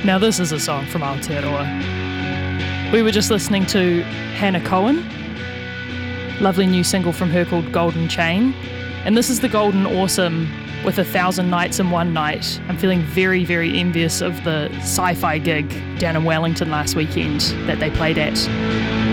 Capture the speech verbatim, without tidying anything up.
Now this is a song from Aotearoa. We were just listening to Hannah Cohen, lovely new single from her called Golden Chain. And this is the Golden Awesome with A Thousand Nights in One Night. I'm feeling very, very envious of the sci-fi gig down in Wellington last weekend that they played at.